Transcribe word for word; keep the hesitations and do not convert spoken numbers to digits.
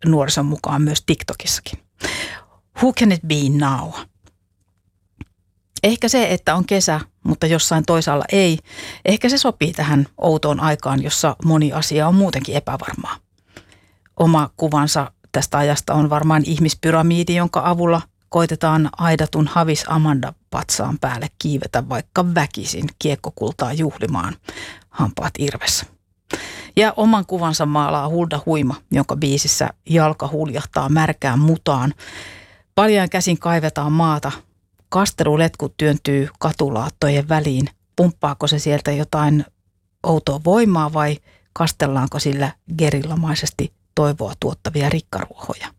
nuorison mukaan myös TikTokissakin. Who can it be now? Ehkä se, että on kesä, mutta jossain toisaalla ei. Ehkä se sopii tähän outoon aikaan, jossa moni asia on muutenkin epävarmaa. Oma kuvansa tästä ajasta on varmaan ihmispyramiidi, jonka avulla koitetaan aidatun Havis Amanda patsaan päälle kiivetä vaikka väkisin kiekkokultaa juhlimaan hampaat irvessä. Ja oman kuvansa maalaa Hulda Huima, jonka biisissä jalka huljahtaa märkään mutaan. Paljain käsin kaivetaan maata. Kasteluletkut työntyy katulaattojen väliin. Pumppaako se sieltä jotain outoa voimaa vai kastellaanko sillä gerillamaisesti toivoa tuottavia rikkaruohoja?